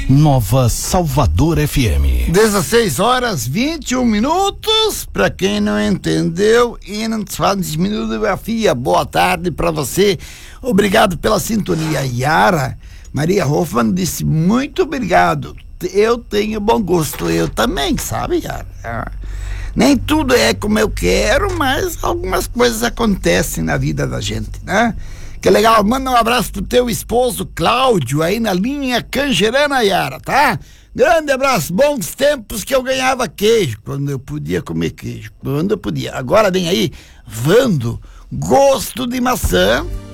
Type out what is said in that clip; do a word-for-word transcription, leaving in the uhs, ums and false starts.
Nova Salvador F M. dezesseis horas vinte e um minutos. Pra quem não entendeu, e não faz minuto de grafia. Boa tarde pra você. Obrigado pela sintonia. Yara Maria Hoffman disse muito obrigado. Eu tenho bom gosto. Eu também, sabe, Yara? Nem tudo é como eu quero, mas algumas coisas acontecem na vida da gente, né? Que legal, manda um abraço pro teu esposo Cláudio aí na linha Canjerana, Yara, tá? Grande abraço, bons tempos que eu ganhava queijo, quando eu podia comer queijo, quando eu podia. Agora vem aí, Vando, gosto de maçã,